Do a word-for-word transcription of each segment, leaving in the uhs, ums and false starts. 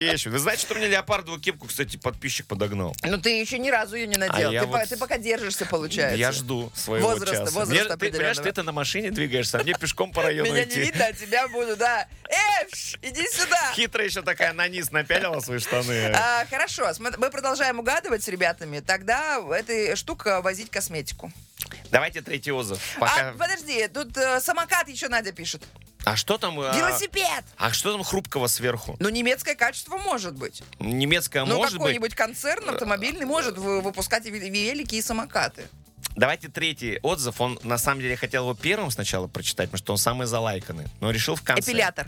вещь. Вы знаете, что мне леопардовую кепку, кстати, подписчик подогнал? Ну, ты еще ни разу ее не надел. А ты, я по- вот- ты пока держишься, получается. Я жду своего Возраста, часа. возраста Мне- ты, определенного. понимаешь, ты-то на машине двигаешься, а мне пешком по району Меня не идти. видно, а тебя буду, да. Эй, пш, иди сюда. Хитрая еще такая на низ напялила свои штаны. А, хорошо, смо- мы продолжаем угадывать с ребятами. Тогда эта штука возить косметику. Давайте третий отзыв. Пока... А, подожди, тут э, самокат еще Надя пишет. А что там? а, Велосипед! А что там хрупкого сверху? Ну, немецкое качество может быть. Немецкое Ну, может быть? какой-нибудь концерн автомобильный может вы- выпускать и ве- велики и самокаты. Давайте третий отзыв. Он, на самом деле, я хотел его первым сначала прочитать, потому что он самый залайканный. Но решил в конце. Эпилятор.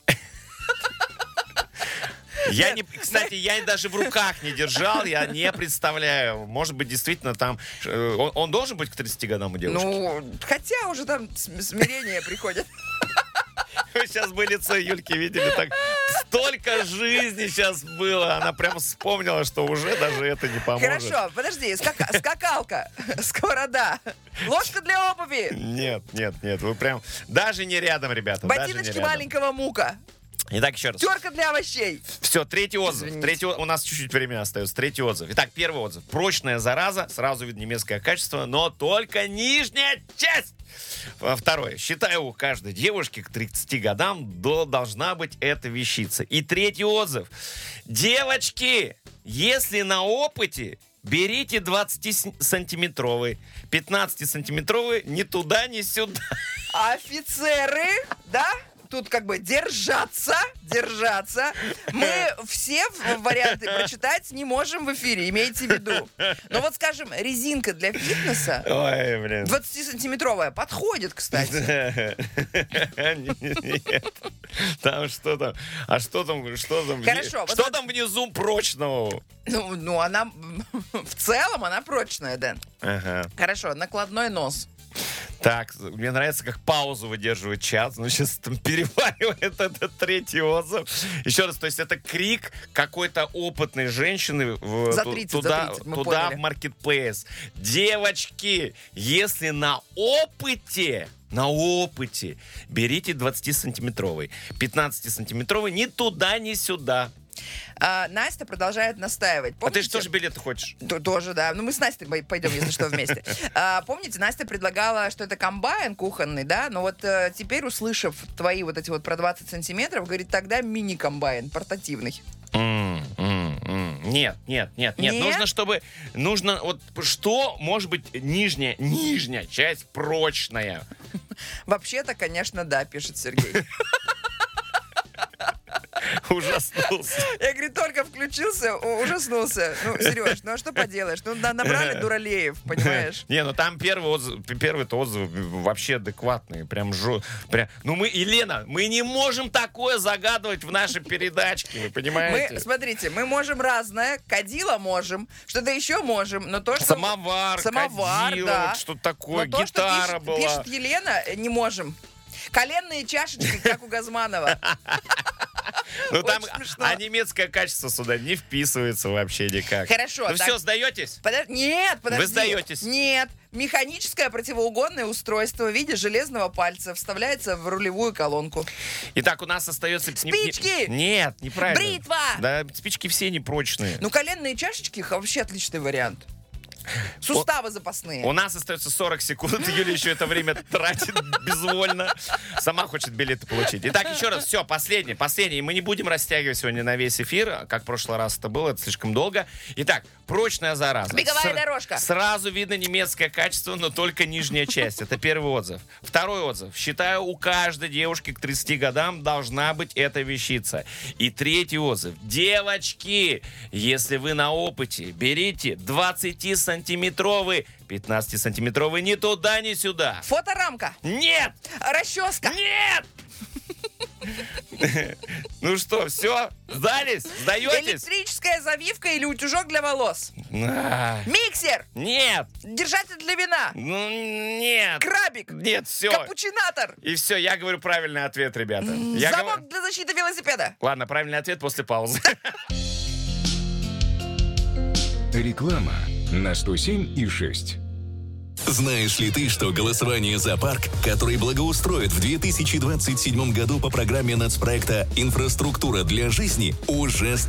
Я не, кстати, я даже в руках не держал, я не представляю. Может быть, действительно там... э, Он, он должен быть к тридцати годам у девушки? Ну, хотя уже там см- смирение приходит. Вы сейчас бы лицо Юльки видели, так столько жизни сейчас было. Она прям вспомнила, что уже даже это не поможет. Хорошо, подожди, скака- скакалка, сковорода, ложка для обуви, Нет, нет, нет, вы прям... Даже не рядом, ребята, даже не ботиночки рядом. маленького мука, Итак, еще раз. терка для овощей. Все, третий отзыв. Извините. Третий, о- у нас чуть-чуть времени остается. Третий отзыв. Итак, первый отзыв. Прочная зараза, сразу видно немецкое качество, но только нижняя часть. А, Второе. Считаю, у каждой девушки к тридцати годам до- должна быть эта вещица. И третий отзыв. Девочки, если на опыте, берите двадцатисантиметровый. пятнадцатисантиметровый ни туда, ни сюда. Офицеры, да? Тут как бы держаться, держаться. Мы все в- варианты прочитать не можем в эфире, имейте в виду. Но вот, скажем, резинка для фитнеса Ой, блин. двадцатисантиметровая подходит, кстати. Нет. Там что там? А что там? Что там? вне- Хорошо, вот Что вот- там внизу прочного? Ну, ну, она в целом она прочная, Дэн. Ага. Хорошо, накладной нос. Так, мне нравится, как паузу выдерживает чат. Ну, сейчас там переваривает этот третий отзыв. Еще раз, то есть это крик какой-то опытной женщины в- За ту- тридцать, туда, за тридцать, мы туда поняли. в маркетплейс. Девочки, если на опыте, на опыте, берите двадцатисантиметровый. пятнадцатисантиметровый ни туда, ни сюда. А, Настя продолжает настаивать. А ты же Помните- тоже билеты хочешь? Т- Тоже, да. Ну, мы с Настей пой- пойдем, если что, вместе. А, помните, Настя предлагала, что это комбайн кухонный, да? Но вот э, теперь, услышав твои вот эти вот про двадцать сантиметров, говорит, тогда мини-комбайн, портативный. М, м, м. Нет, нет, нет, нет. Нет? Нужно, чтобы... Нужно... Вот что может быть нижняя, нижняя часть прочная? Вообще-то, конечно, да, пишет Сергей. Ужаснулся. Я, говорит, только включился, у- ужаснулся. Ну, Сереж, ну а что поделаешь? Ну, на- набрали дуралеев, понимаешь? Не, ну там первый отзыв, первый-то отзыв вообще адекватный. Прям жу... Прям... Ну мы, Елена, мы не можем такое загадывать в нашей передачке, вы понимаете? Мы, смотрите, мы можем разное, кадила можем, что-то еще можем, но то, что... Самовар, Самовар, кадила, да. вот что такое, Но то, что гитара пишет, была. пишет Елена, э, не можем. Коленные чашечки, как у Газманова. Ну там, Очень смешно. а немецкое качество сюда не вписывается вообще никак. Хорошо, Ну так. все, сдаетесь? Подо- Нет, подожди. сдаетесь? Нет. Механическое противоугонное устройство в виде железного пальца вставляется в рулевую колонку. Итак, у нас остается... не- не- Спички! Нет, неправильно. Бритва! Да, спички все непрочные. Ну, коленные чашечки вообще отличный вариант. Суставы запасные. У нас остается сорок секунд. Юля еще это время тратит безвольно. Сама хочет билеты получить. Итак, еще раз, все, последний, последний. Мы не будем растягивать сегодня на весь эфир, как в прошлый раз это было, это слишком долго. Итак, прочная зараза. Беговая Сра- дорожка. Сразу видно немецкое качество, но только нижняя часть. Это первый отзыв. Второй отзыв. Считаю, у каждой девушки к тридцати годам должна быть эта вещица. И третий отзыв. Девочки, если вы на опыте, берите двадцатисантиметровый, пятнадцатисантиметровый ни туда, ни сюда. Фоторамка. Нет! Расческа. Нет! Ну что, все? Сдались? Сдаетесь? Электрическая завивка или утюжок для волос. А, Миксер. Нет! Держатель для вина. Ну, нет! Крабик. Нет, все. Капучинатор. И все, я говорю правильный ответ, ребята. Я Замок говорю- для защиты велосипеда. Ладно, правильный ответ после паузы. Реклама на сто семь и шесть. Знаешь ли ты, что голосование за парк, который благоустроят в две тысячи двадцать седьмом году по программе нацпроекта «Инфраструктура для жизни», уже